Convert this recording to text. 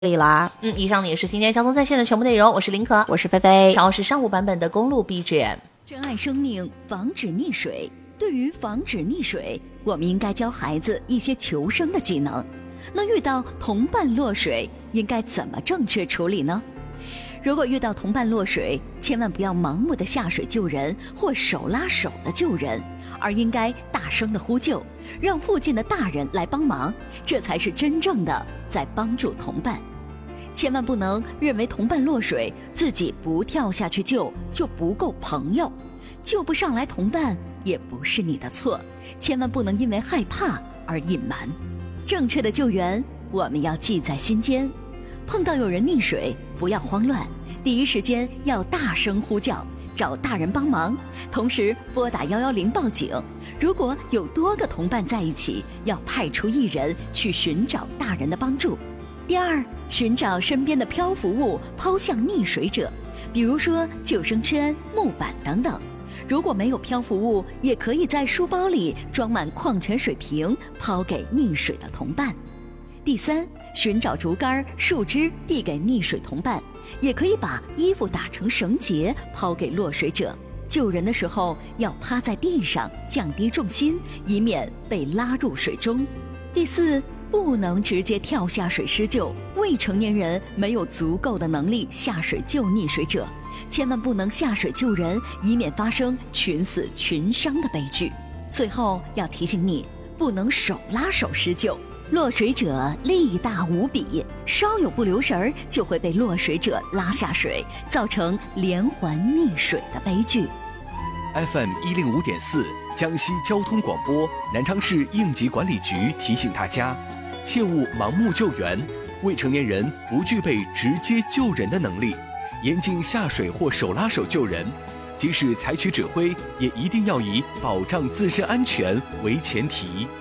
可以啦。 以上呢也是今天交通在线的全部内容，我是林可， 我是菲菲， 稍后是上午版本的公路 BGM。 珍爱生命，防止溺水。对于防止溺水，我们应该教孩子一些求生的技能。那遇到同伴落水，应该怎么正确处理呢？如果遇到同伴落水，千万不要盲目的下水救人或手拉手的救人，而应该大声的呼救，让附近的大人来帮忙，这才是真正的在帮助同伴。千万不能认为同伴落水，自己不跳下去救就不够朋友，救不上来同伴也不是你的错，千万不能因为害怕而隐瞒。正确的救援我们要记在心间，碰到有人溺水不要慌乱，第一时间要大声呼叫，找大人帮忙，同时拨打110报警。如果有多个同伴在一起，要派出一人去寻找大人的帮助。第二，寻找身边的漂浮物抛向溺水者，比如说救生圈、木板等等。如果没有漂浮物，也可以在书包里装满矿泉水瓶，抛给溺水的同伴。第三，寻找竹竿、树枝递给溺水同伴，也可以把衣服打成绳结抛给落水者。救人的时候要趴在地上，降低重心，以免被拉入水中。第四，不能直接跳下水施救，未成年人没有足够的能力下水救溺水者，千万不能下水救人，以免发生群死群伤的悲剧。最后要提醒你，不能手拉手施救，落水者力大无比，稍有不留神就会被落水者拉下水，造成连环溺水的悲剧。 FM 105.4江西交通广播南昌市应急管理局提醒大家，切勿盲目救援，未成年人不具备直接救人的能力，严禁下水或手拉手救人，即使采取指挥，也一定要以保障自身安全为前提。